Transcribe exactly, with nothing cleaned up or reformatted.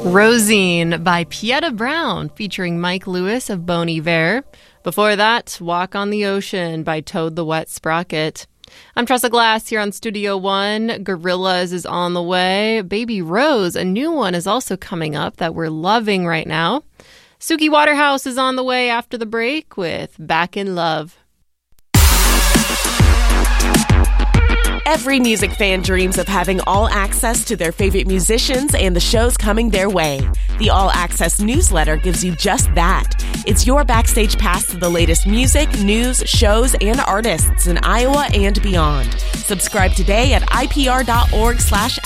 Rosine by Pieta Brown, featuring Mike Lewis of Bon Iver. Before that, Walk on the Ocean by Toad the Wet Sprocket. I'm Tressa Glass here on Studio One. Gorillaz is on the way. Baby Rose, a new one, is also coming up that we're loving right now. Suki Waterhouse is on the way after the break with Back in Love. Every music fan dreams of having all access to their favorite musicians and the shows coming their way. The All Access newsletter gives you just that. It's your backstage pass to the latest music, news, shows, and artists in Iowa and beyond. Subscribe today at I P R dot org slash